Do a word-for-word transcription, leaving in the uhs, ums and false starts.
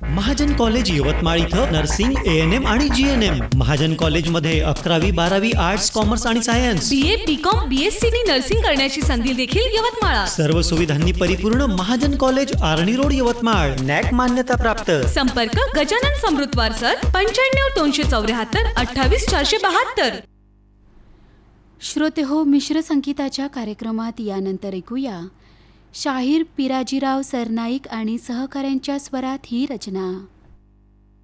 Mahajan college Yavatmal इथं nursing, A N M आणि G N M. Mahajan कॉलेजमध्ये अकरावी बारावी आर्ट्स, कॉमर्स आणि science. B A B com B S C nursing करण्याची संधी देखील यवतमाळात. सर्व सुविधांनी परिपूर्ण महाजन कॉलेज, आर्णी रोड, यवतमाळ. नॅक मान्यता प्राप्त. संपर्क गजानन समृद्धवार सर, पंच्याण्णव दोनशे चौऱ्याहत्तर अठ्ठावीस चारशे बहात्तर. श्रोते हो, मिश्र संगीताच्या कार्यक्रमात यानंतर ऐकूया शाहीर पिराजीराव सरनाईक आणि सहकाऱ्यांच्या स्वरात ही रचना.